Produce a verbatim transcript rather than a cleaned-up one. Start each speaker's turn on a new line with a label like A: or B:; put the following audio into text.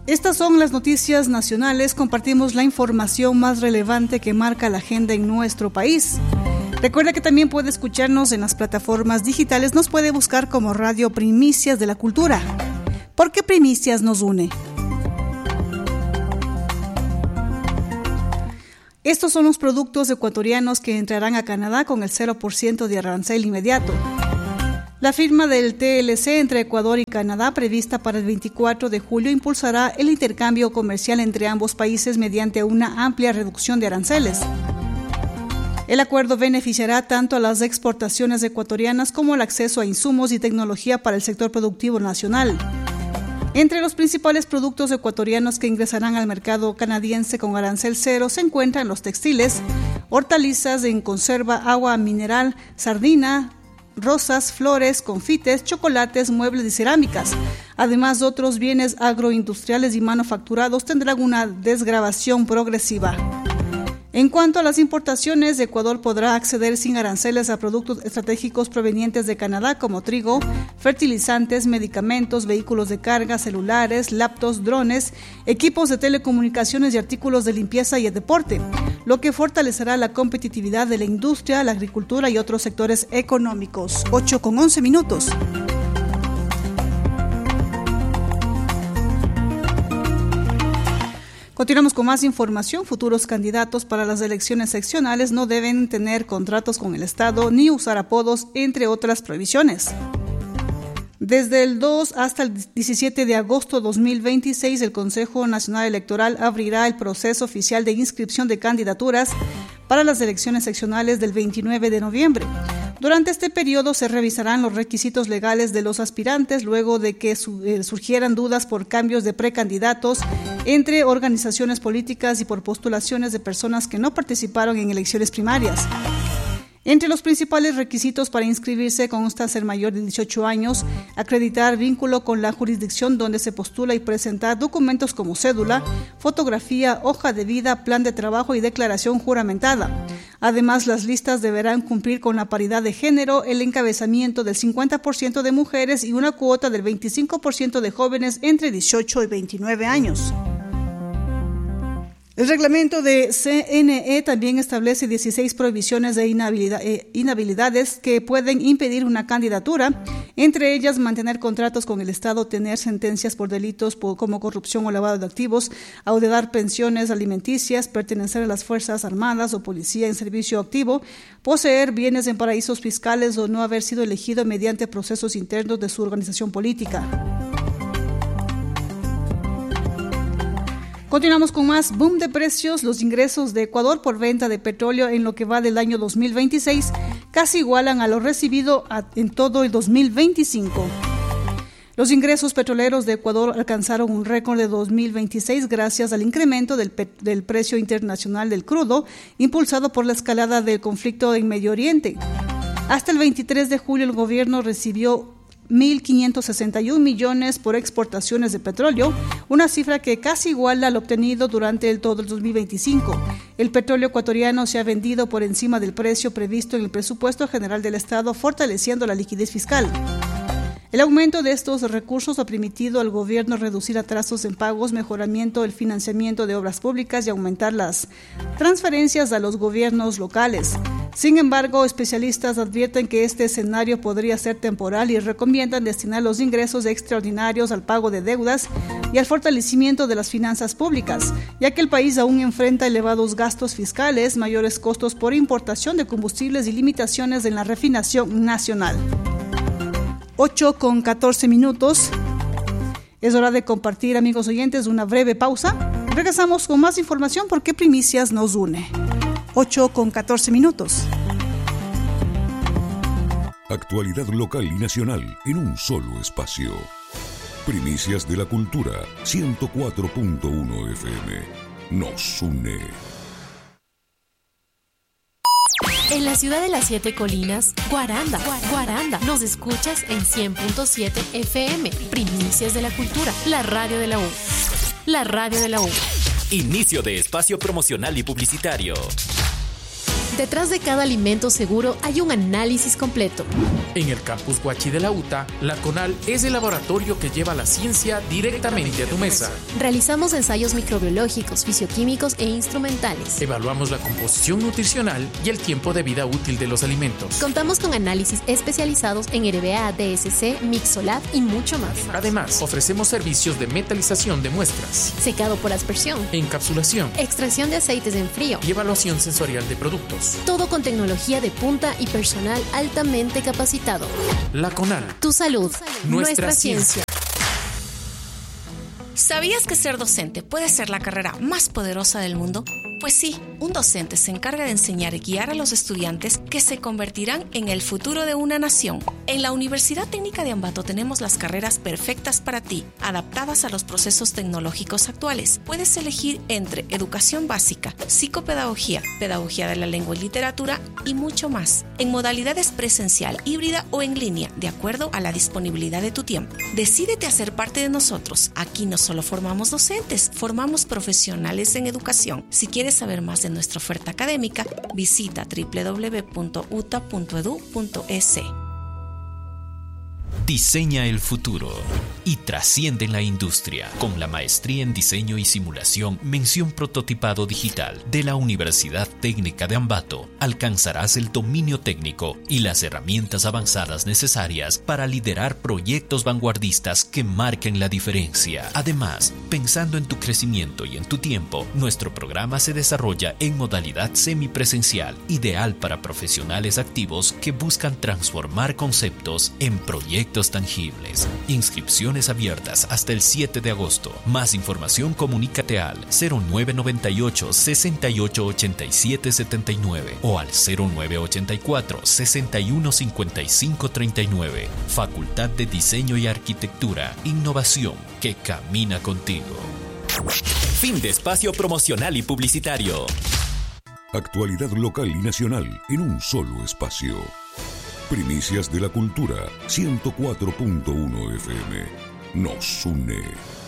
A: Estas son las noticias nacionales. Compartimos la información más relevante que marca la agenda en nuestro país. Recuerda que también puede escucharnos en las plataformas digitales. Nos puede buscar como Radio Primicias de la Cultura. ¿Por qué Primicias nos une? Estos son los productos ecuatorianos que entrarán a Canadá con el cero por ciento de arancel inmediato. La firma del T L C entre Ecuador y Canadá, prevista para el veinticuatro de julio, impulsará el intercambio comercial entre ambos países mediante una amplia reducción de aranceles. El acuerdo beneficiará tanto a las exportaciones ecuatorianas como el acceso a insumos y tecnología para el sector productivo nacional. Entre los principales productos ecuatorianos que ingresarán al mercado canadiense con arancel cero se encuentran los textiles, hortalizas en conserva, agua mineral, sardina, rosas, flores, confites, chocolates, muebles y cerámicas. Además, otros bienes agroindustriales y manufacturados tendrán una desgravación progresiva. En cuanto a las importaciones, Ecuador podrá acceder sin aranceles a productos estratégicos provenientes de Canadá como trigo, fertilizantes, medicamentos, vehículos de carga, celulares, laptops, drones, equipos de telecomunicaciones y artículos de limpieza y de deporte, lo que fortalecerá la competitividad de la industria, la agricultura y otros sectores económicos. ocho con once minutos. Continuamos con más información. Futuros candidatos para las elecciones seccionales no deben tener contratos con el Estado ni usar apodos, entre otras prohibiciones. Desde el dos hasta el diecisiete de agosto de dos mil veintiséis, el Consejo Nacional Electoral abrirá el proceso oficial de inscripción de candidaturas para las elecciones seccionales del veintinueve de noviembre. Durante este periodo se revisarán los requisitos legales de los aspirantes luego de que surgieran dudas por cambios de precandidatos entre organizaciones políticas y por postulaciones de personas que no participaron en elecciones primarias. Entre los principales requisitos para inscribirse consta ser mayor de dieciocho años, acreditar vínculo con la jurisdicción donde se postula y presentar documentos como cédula, fotografía, hoja de vida, plan de trabajo y declaración juramentada. Además, las listas deberán cumplir con la paridad de género, el encabezamiento del cincuenta por ciento de mujeres y una cuota del veinticinco por ciento de jóvenes entre dieciocho y veintinueve años. El reglamento de C N E también establece dieciséis prohibiciones de inhabilidad, eh, inhabilidades que pueden impedir una candidatura, entre ellas mantener contratos con el Estado, tener sentencias por delitos por, como corrupción o lavado de activos, audietar pensiones alimenticias, pertenecer a las Fuerzas Armadas o Policía en servicio activo, poseer bienes en paraísos fiscales o no haber sido elegido mediante procesos internos de su organización política. Continuamos con más. Boom de precios. Los ingresos de Ecuador por venta de petróleo en lo que va del año dos mil veintiséis casi igualan a lo recibido en todo el dos mil veinticinco. Los ingresos petroleros de Ecuador alcanzaron un récord de dos mil veintiséis gracias al incremento del, pe- del precio internacional del crudo, impulsado por la escalada del conflicto en Medio Oriente. Hasta el veintitrés de julio el gobierno recibió mil quinientos sesenta y un millones por exportaciones de petróleo, una cifra que casi iguala al obtenido durante el todo el dos mil veinticinco. El petróleo ecuatoriano se ha vendido por encima del precio previsto en el presupuesto general del Estado, fortaleciendo la liquidez fiscal. El aumento de estos recursos ha permitido al gobierno reducir atrasos en pagos, mejoramiento del financiamiento de obras públicas y aumentar las transferencias a los gobiernos locales. Sin embargo, especialistas advierten que este escenario podría ser temporal y recomiendan destinar los ingresos extraordinarios al pago de deudas y al fortalecimiento de las finanzas públicas, ya que el país aún enfrenta elevados gastos fiscales, mayores costos por importación de combustibles y limitaciones en la refinación nacional. ocho con catorce minutos. Es hora de compartir, amigos oyentes, una breve pausa. Regresamos con más información porque Primicias nos une. ocho con catorce minutos.
B: Actualidad local y nacional en un solo espacio. Primicias de la Cultura, ciento cuatro punto uno F M. Nos une.
C: En la ciudad de las siete colinas, Guaranda, Guaranda. Nos escuchas en cien punto siete F M. Primicias de la Cultura, la radio de la U. La radio de la U.
D: Inicio de espacio promocional y publicitario.
C: Detrás de cada alimento seguro hay un análisis completo.
D: En el campus Huachi de la U T A, la CONAL es el laboratorio que lleva la ciencia directamente a tu mesa.
C: Realizamos ensayos microbiológicos, fisioquímicos e instrumentales.
D: Evaluamos la composición nutricional y el tiempo de vida útil de los alimentos.
C: Contamos con análisis especializados en R B A, D S C, Mixolab y mucho más.
D: Además, ofrecemos servicios de metalización de muestras,
C: secado por aspersión,
D: encapsulación,
C: extracción de aceites en frío
D: y evaluación sensorial de productos.
C: Todo con tecnología de punta y personal altamente capacitado.
D: La CONAL.
C: Tu salud,
D: nuestra, nuestra ciencia.
E: ¿Sabías que ser docente puede ser la carrera más poderosa del mundo? Pues sí, un docente se encarga de enseñar y guiar a los estudiantes que se convertirán en el futuro de una nación. En la Universidad Técnica de Ambato tenemos las carreras perfectas para ti, adaptadas a los procesos tecnológicos actuales. Puedes elegir entre educación básica, psicopedagogía, pedagogía de la lengua y literatura y mucho más, en modalidades presencial, híbrida o en línea, de acuerdo a la disponibilidad de tu tiempo. Decídete a ser parte de nosotros. Aquí no solo formamos docentes, formamos profesionales en educación. Si quieres saber más de nuestra oferta académica, visita doble u doble u doble u punto u t a punto e d u punto e s.
F: Diseña el futuro y trasciende en la industria con la maestría en diseño y simulación, mención prototipado digital de la Universidad Técnica de Ambato. Alcanzarás el dominio técnico y las herramientas avanzadas necesarias para liderar proyectos vanguardistas que marquen la diferencia. Además, pensando en tu crecimiento y en tu tiempo, nuestro programa se desarrolla en modalidad semipresencial, ideal para profesionales activos que buscan transformar conceptos en proyectos tangibles. Inscripciones abiertas hasta el siete de agosto. Más información, comunícate al cero nueve noventa y ocho, sesenta y ocho ochenta y siete setenta y nueve o al cero nueve ochenta y cuatro, sesenta y uno cincuenta y cinco treinta y nueve. Facultad de Diseño y Arquitectura, innovación que camina contigo.
G: Fin de espacio promocional y publicitario.
B: Actualidad local y nacional en un solo espacio. Primicias de la Cultura, ciento cuatro punto uno F M. Nos une.